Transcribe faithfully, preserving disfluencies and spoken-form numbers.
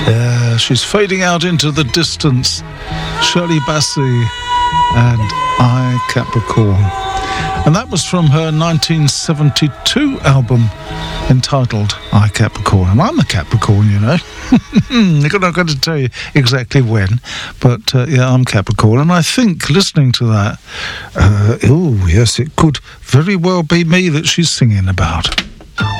Yeah, she's fading out into the distance. Shirley Bassey and I, Capricorn. And that was from her nineteen seventy-two album entitled I, Capricorn. And I'm a Capricorn, you know. I'm not going to tell you exactly when, but uh, yeah, I'm Capricorn. And I think listening to that, uh, oh, yes, it could very well be me that she's singing about.